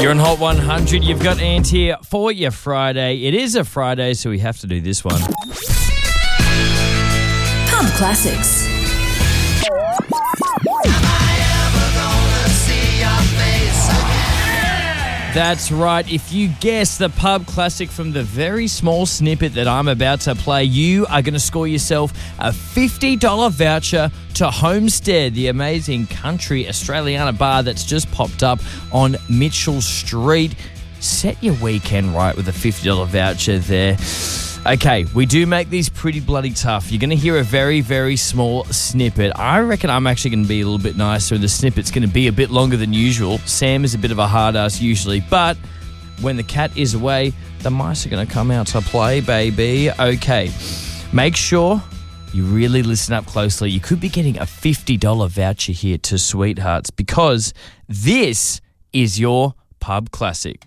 You're on Hot 100. You've got Ant here for your Friday. It is a Friday, so we have to do this one. Pub Classics. That's right. If you guess the pub classic from the very small snippet that I'm about to play, you are going to score yourself a $50 voucher to Homestead, the amazing country Australiana bar that's just popped up on Mitchell Street. Set your weekend right with a $50 voucher there. Okay, we do make these pretty bloody tough. You're going to hear a very, very small snippet. I reckon I'm actually going to be a little bit nicer. The snippet's going to be a bit longer than usual. Sam is a bit of a hard ass usually, but when the cat is away, the mice are going to come out to play, baby. Okay, make sure you really listen up closely. You could be getting a $50 voucher here to Sweethearts because this is your pub classic.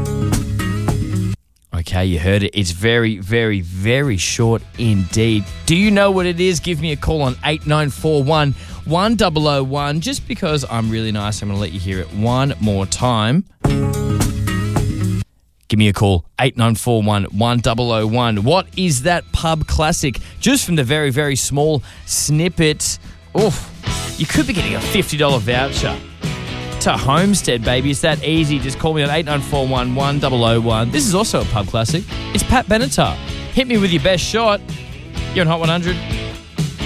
Okay, you heard it. It's very, very, very short indeed. Do you know what it is? Give me a call on 8941 1001. Just because I'm really nice, I'm going to let you hear it one more time. Give me a call, 8941 1001. What is that pub classic? Just from the very, very small snippet. Oof, you could be getting a $50 voucher to Homestead, baby. It's that easy. Just call me on 8941 1001. This is also a pub classic. It's Pat Benatar. Hit me with your best shot. You're on Hot 100.